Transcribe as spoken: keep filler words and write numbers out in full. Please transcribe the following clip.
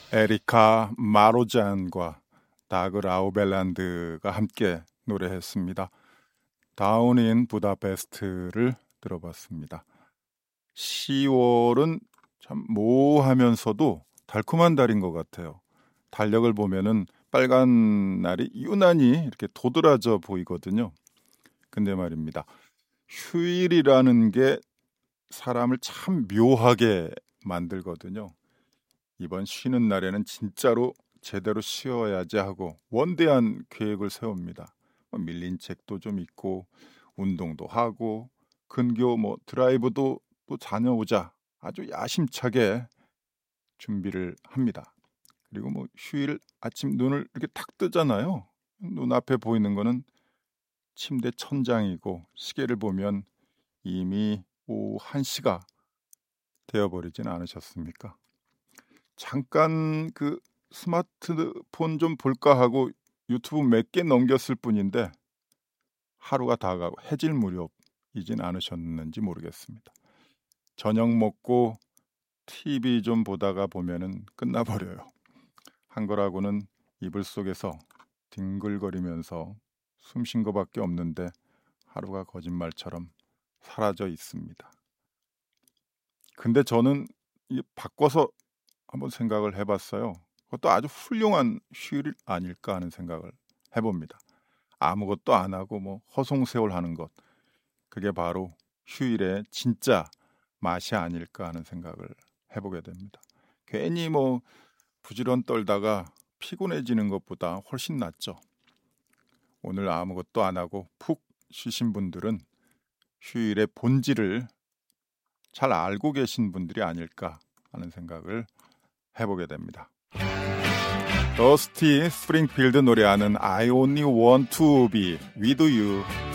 에리카 마로잔과 다그 라우벨란드가 함께 노래했습니다. 다운 인 부다페스트를 들어봤습니다. 시월은 참 모호하면서도 달콤한 달인 것 같아요. 달력을 보면은 빨간 날이 유난히 이렇게 도드라져 보이거든요. 근데 말입니다. 휴일이라는 게 사람을 참 묘하게 만들거든요. 이번 쉬는 날에는 진짜로 제대로 쉬어야지 하고 원대한 계획을 세웁니다. 뭐 밀린 책도 좀 읽고 운동도 하고 근교 뭐 드라이브도 또 다녀오자 아주 야심차게 준비를 합니다. 그리고 뭐 휴일 아침 눈을 이렇게 탁 뜨잖아요. 눈앞에 보이는 거는 침대 천장이고 시계를 보면 이미 오후 한 시가 되어버리진 않으셨습니까? 잠깐 그 스마트폰 좀 볼까 하고 유튜브 몇 개 넘겼을 뿐인데 하루가 다 가고 해질 무렵이진 않으셨는지 모르겠습니다. 저녁 먹고 티비 좀 보다가 보면은 끝나버려요. 한 거라고는 이불 속에서 뒹굴거리면서 숨 쉰 거밖에 없는데 하루가 거짓말처럼 사라져 있습니다. 근데 저는 이 바꿔서 한번 생각을 해봤어요. 그것도 아주 훌륭한 휴일 아닐까 하는 생각을 해봅니다. 아무것도 안 하고 뭐 허송세월하는 것, 그게 바로 휴일의 진짜 맛이 아닐까 하는 생각을 해보게 됩니다. 괜히 뭐 부지런 떨다가 피곤해지는 것보다 훨씬 낫죠. 오늘 아무것도 안 하고 푹 쉬신 분들은 휴일의 본질을 잘 알고 계신 분들이 아닐까 하는 생각을 해보게 됩니다. 더스티 스프링필드 노래하는 I only want to be with you.